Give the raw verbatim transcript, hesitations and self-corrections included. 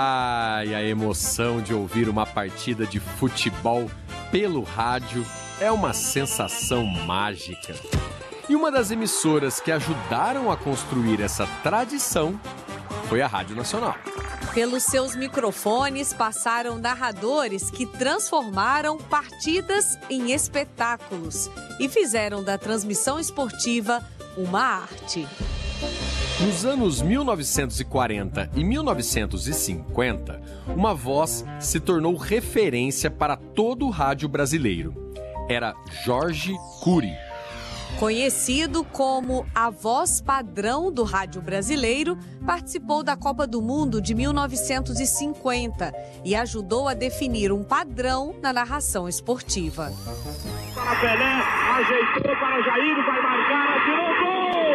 Ai, a emoção de ouvir uma partida de futebol pelo rádio é uma sensação mágica. E uma das emissoras que ajudaram a construir essa tradição foi a Rádio Nacional. Pelos seus microfones passaram narradores que transformaram partidas em espetáculos e fizeram da transmissão esportiva uma arte. Nos anos mil novecentos e quarenta e mil novecentos e cinquenta, uma voz se tornou referência para todo o rádio brasileiro. Era Jorge Cury. Conhecido como a voz padrão do rádio brasileiro, participou da Copa do Mundo de mil novecentos e cinquenta e ajudou a definir um padrão na narração esportiva. Para Pelé, ajeitou para Jair, vai